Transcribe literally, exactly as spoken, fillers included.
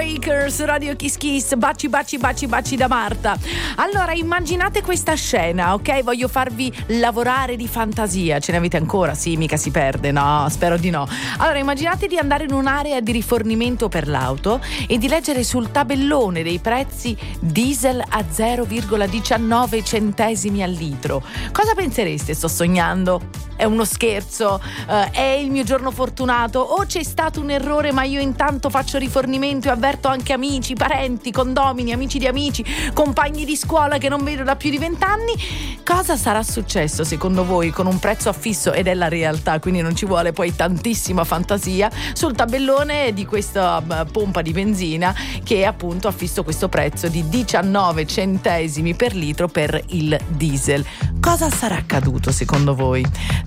Breakers, Radio Kiss Kiss, baci baci baci baci da Marta. Allora immaginate questa scena, ok? Voglio farvi lavorare di fantasia. Ce ne avete ancora? Sì, mica si perde, no? Spero di no. Allora immaginate di andare in un'area di rifornimento per l'auto e di leggere sul tabellone dei prezzi diesel a zero virgola diciannove centesimi al litro. Cosa pensereste? Sto sognando? È uno scherzo? Uh, è il mio giorno fortunato? O c'è stato un errore ma io intanto faccio rifornimento e avverto anche amici, parenti, condomini, amici di amici, compagni di scuola che non vedo da più di vent'anni? Cosa sarà successo secondo voi con un prezzo affisso, ed è la realtà, quindi non ci vuole poi tantissima fantasia, sul tabellone di questa uh, pompa di benzina che appunto ha affisso questo prezzo di diciannove centesimi per litro per il diesel? Cosa sarà accaduto secondo voi?